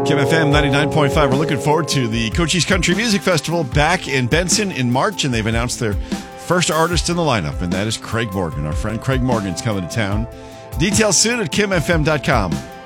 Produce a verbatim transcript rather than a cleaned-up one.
Kim F M ninety-nine point five. We're looking forward to the Cochise Country Music Festival back in Benson in March, and they've announced their first artist in the lineup, and that is Craig Morgan. Our friend Craig Morgan's coming to town. Details soon at kim f m dot com.